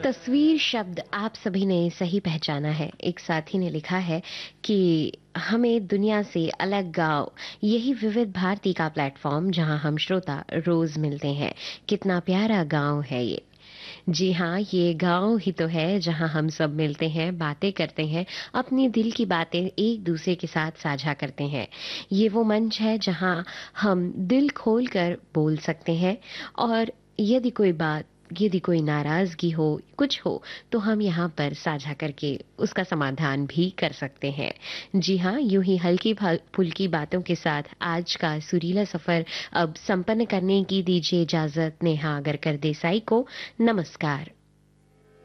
तस्वीर शब्द आप सभी ने सही पहचाना है। एक साथी ने लिखा है कि हमें दुनिया से अलग गाँव, यही विविध भारती का प्लेटफॉर्म जहां हम श्रोता रोज मिलते हैं। कितना प्यारा गाँव है ये। जी हाँ, ये गाँव ही तो है जहाँ हम सब मिलते हैं, बातें करते हैं, अपनी दिल की बातें एक दूसरे के साथ साझा करते हैं। ये वो मंच है जहाँ हम दिल खोल कर बोल सकते हैं और यदि कोई बात, यदि कोई नाराज़गी हो, कुछ हो, तो हम यहाँ पर साझा करके उसका समाधान भी कर सकते हैं। जी हाँ, यूँ ही हल्की फुल्की बातों के साथ आज का सुरीला सफ़र अब संपन्न करने की दीजिए इजाज़त नेहा अगरकर देसाई को। नमस्कार।